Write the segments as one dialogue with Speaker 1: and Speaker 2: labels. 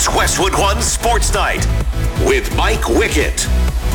Speaker 1: It's Westwood One Sports Night with Mike Wickett.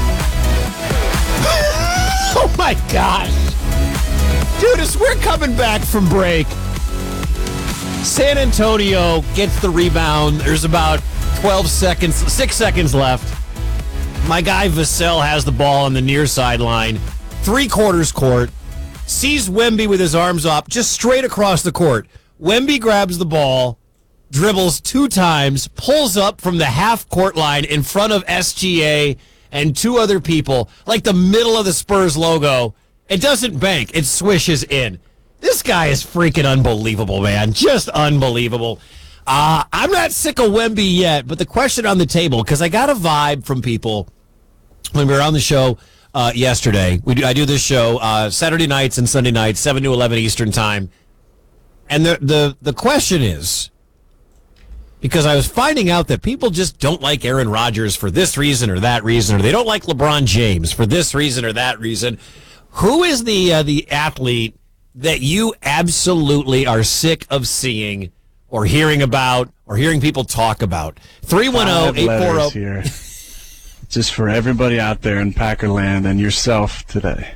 Speaker 2: Oh my gosh. Dude, as we're coming back from break, San Antonio gets the rebound. There's about 6 seconds left. My guy Vassell has the ball on the near sideline, 3/4 court, sees Wemby with his arms up, just straight across the court. Wemby grabs the ball, dribbles 2 times, pulls up from the half-court line in front of SGA and 2 other people, like the middle of the Spurs logo. It doesn't bank. It swishes in. This guy is freaking unbelievable, man. Just unbelievable. I'm not sick of Wemby yet, but the question on the table, because I got a vibe from people when we were on the show yesterday. I do this show Saturday nights and Sunday nights, 7 to 11 Eastern time. And the question is, because I was finding out that people just don't like Aaron Rodgers for this reason or that reason, or they don't like LeBron James for this reason or that reason. Who is the athlete that you absolutely are sick of seeing or hearing about or hearing people talk about? 310-840
Speaker 3: here. Just for everybody out there in Packerland and yourself today.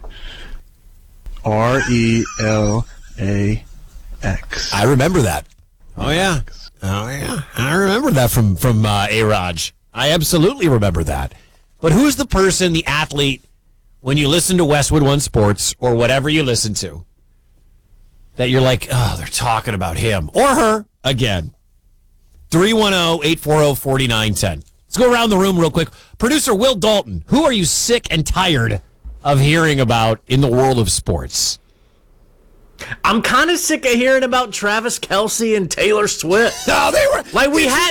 Speaker 3: RELAX.
Speaker 2: I remember that. Oh yeah. I remember that from A-Raj. I absolutely remember that. But who's the person, the athlete, when you listen to Westwood One Sports or whatever you listen to, that you're like, oh, they're talking about him or her again? 310-840-4910. Let's go around the room real quick. Producer Will Dalton, who are you sick and tired of hearing about in the world of sports?
Speaker 4: I'm kind of sick of hearing about Travis Kelce and Taylor Swift.
Speaker 2: No, they were
Speaker 4: like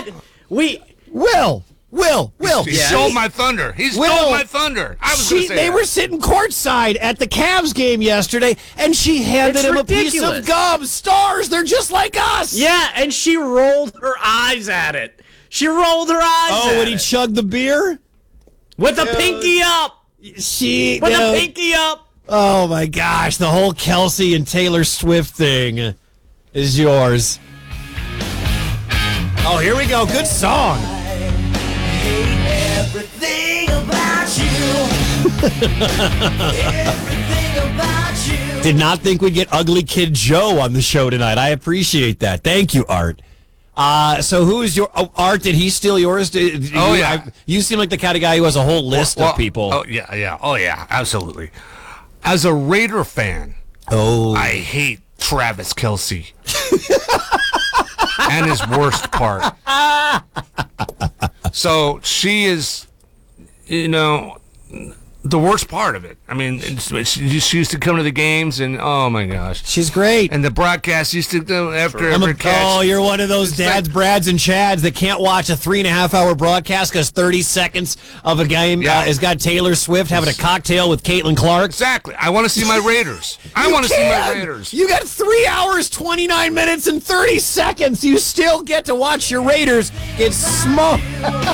Speaker 2: Will.
Speaker 5: He stole my thunder. He stole my thunder. I was going to say
Speaker 2: they were sitting courtside at the Cavs game yesterday, and she handed him a piece of gum. Stars, they're just like us.
Speaker 4: Yeah, and she rolled her eyes at it.
Speaker 2: Oh, when he chugged the beer?
Speaker 4: With the pinky up.
Speaker 2: The
Speaker 4: pinky up.
Speaker 2: Oh, my gosh. The whole Kelce and Taylor Swift thing is yours. Oh, here we go. Good song.
Speaker 6: Everything about you. Everything about you.
Speaker 2: Did not think we'd get Ugly Kid Joe on the show tonight. I appreciate that. Thank you, Art. So who is your Art? Did he steal yours?
Speaker 5: Yeah.
Speaker 2: You seem like the kind of guy who has a whole list of people.
Speaker 5: Oh yeah, absolutely. As a Raider fan, I hate Travis Kelce and his worst part. So she is, the worst part of it. I mean, she used to come to the games, and oh my gosh,
Speaker 2: she's great.
Speaker 5: And the broadcast used to after every catch.
Speaker 2: Oh, you're one of those dads, Brads, and Chads that can't watch a 3.5-hour broadcast because 30 seconds of a game has got Taylor Swift having a cocktail with Caitlin Clark.
Speaker 5: Exactly. I want to see my Raiders. I want to see my Raiders.
Speaker 2: You got 3 hours, 29 minutes, and 30 seconds. You still get to watch your Raiders get smoked.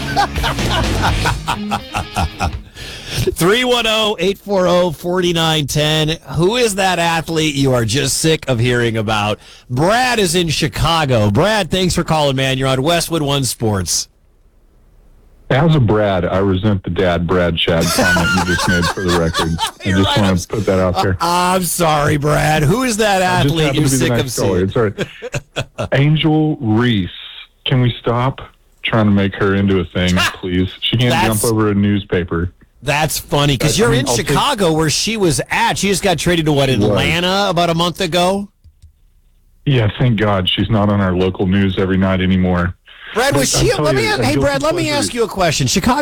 Speaker 2: 310-840-4910. Who is that athlete you are just sick of hearing about? Brad is in Chicago. Brad, thanks for calling, man. You're on Westwood One Sports.
Speaker 7: As a Brad, I resent the dad Brad Chad comment you just made for the record. I just want to put that out there.
Speaker 2: I'm sorry, Brad. Who is that athlete you're sick of seeing?
Speaker 7: It's all right. Angel Reese. Can we stop trying to make her into a thing, please? She can't jump over a newspaper.
Speaker 2: That's funny, because you're in Chicago where she was at. She just got traded to, Atlanta about a month ago?
Speaker 7: Yeah, thank God she's not on our local news every night anymore.
Speaker 2: Brad, was she? Brad, let me ask you a question. Chicago